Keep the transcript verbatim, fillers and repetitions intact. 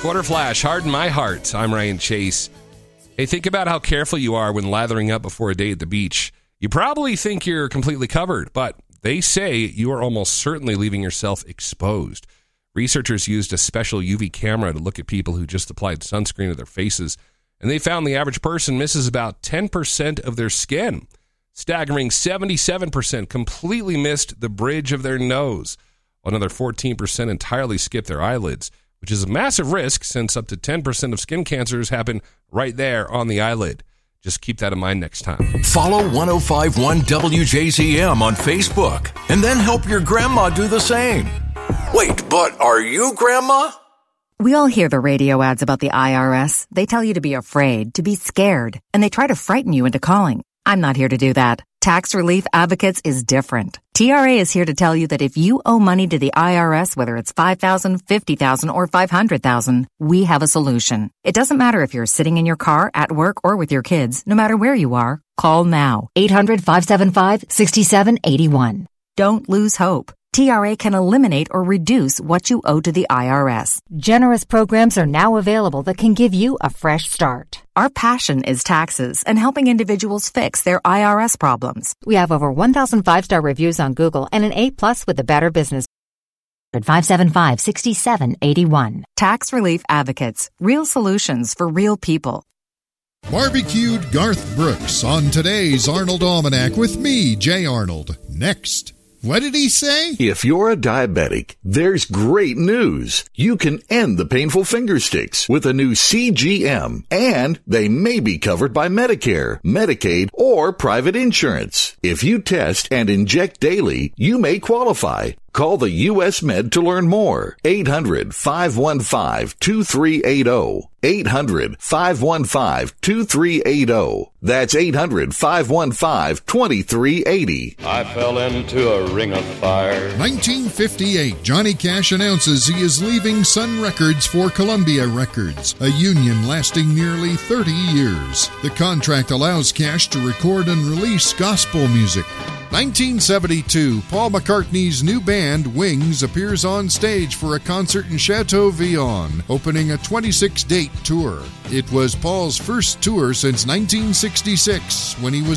Quarter Flash, Harden My Heart. I'm Ryan Chase. Hey, think about how careful you are when lathering up before a day at the beach. You probably think you're completely covered, but they say you are almost certainly leaving yourself exposed. Researchers used a special U V camera to look at people who just applied sunscreen to their faces, and they found the average person misses about ten percent of their skin. Staggering seventy-seven percent completely missed the bridge of their nose. Another fourteen percent entirely skipped their eyelids, which is a massive risk since up to ten percent of skin cancers happen right there on the eyelid. Just keep that in mind next time. Follow one oh five point one W J Z M on Facebook and then help your grandma do the same. Wait, but are you grandma? We all hear the radio ads about the I R S. They tell you to be afraid, to be scared, and they try to frighten you into calling. I'm not here to do that. Tax Relief Advocates is different. T R A is here to tell you that if you owe money to the I R S, whether it's five thousand dollars, fifty thousand dollars, or five hundred thousand dollars, we have a solution. It doesn't matter if you're sitting in your car, at work, or with your kids. No matter where you are, call now. eight hundred, five seven five, six seven eight one. Don't lose hope. T R A can eliminate or reduce what you owe to the I R S. Generous programs are now available that can give you a fresh start. Our passion is taxes and helping individuals fix their I R S problems. We have over one thousand five-star reviews on Google and an A plus with the Better Business. five seven five, six seven eight one. Tax Relief Advocates. Real solutions for real people. Barbecued Garth Brooks on today's Arnold Almanac with me, Jay Arnold. Next. What did he say? If you're a diabetic, there's great news. You can end the painful finger sticks with a new C G M, and they may be covered by Medicare, Medicaid, or private insurance. If you test and inject daily, you may qualify. Call the U S Med to learn more. eight hundred, five one five, two three eight zero. eight hundred, five one five, two three eight zero. That's eight hundred, five one five, two three eight zero. I fell into a ring of fire. nineteen fifty-eight, Johnny Cash announces he is leaving Sun Records for Columbia Records, a union lasting nearly thirty years. The contract allows Cash to record and release gospel music. nineteen seventy-two, Paul McCartney's new band, Wings, appears on stage for a concert in Chateau-Villon, opening a twenty-six date tour. It was Paul's first tour since nineteen sixty-six, when he was